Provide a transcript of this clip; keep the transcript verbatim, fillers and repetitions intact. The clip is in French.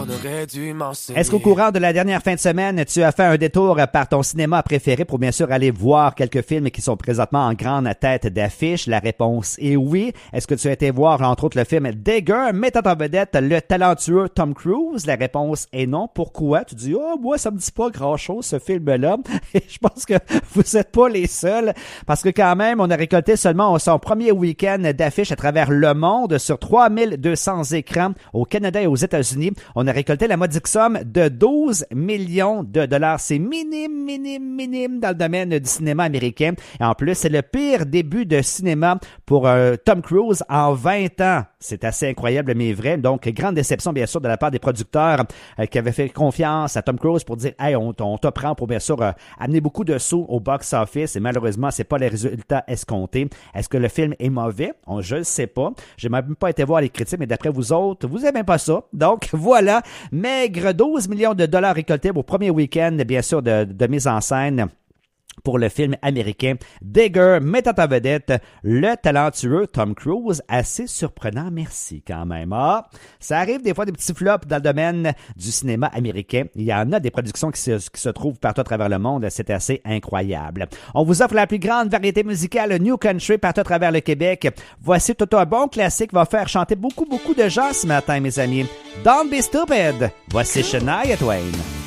T'aurais dû m'enseigner. Est-ce qu'au courant de la dernière fin de semaine, tu as fait un détour par ton cinéma préféré pour bien sûr aller voir quelques films qui sont présentement en grande tête d'affiche? La réponse est oui. Est-ce que tu as été voir entre autres le film Digger, mettant en vedette le talentueux Tom Cruise? La réponse est non. Pourquoi? Tu dis, oh, moi, ça me dit pas grand-chose, ce film-là. Et je pense que vous n'êtes pas les seuls, parce que quand même, on a récolté seulement son premier week-end d'affiche à travers le monde sur trois mille deux cents écrans au Canada et aux États-Unis. On a récolté la modique somme de douze millions de dollars. C'est minime, minime, minime dans le domaine du cinéma américain. Et en plus, c'est le pire début de cinéma pour euh, Tom Cruise en vingt ans. C'est assez incroyable, mais vrai. Donc, grande déception, bien sûr, de la part des producteurs euh, qui avaient fait confiance à Tom Cruise pour dire « Hey, on, on te prend pour, bien sûr, euh, amener beaucoup de sous au box-office. » Et malheureusement, c'est pas les résultats escomptés. Est-ce que le film est mauvais? On, je ne sais pas. J'ai même pas été voir les critiques, mais d'après vous autres, vous aimez pas ça. Donc, voilà. Maigre douze millions de dollars récoltés au premier week-end, bien sûr, de, de mise en scène pour le film américain Digger, mettant en vedette le talentueux Tom Cruise. Assez surprenant, merci quand même. Ah, ça arrive des fois des petits flops dans le domaine du cinéma américain. Il y en a des productions qui se, qui se trouvent partout à travers le monde. C'est assez incroyable. On vous offre la plus grande variété musicale New Country partout à travers le Québec. Voici tout un bon classique qui va faire chanter beaucoup, beaucoup de gens ce matin, mes amis. Don't Be Stupid. Voici Shania Twain.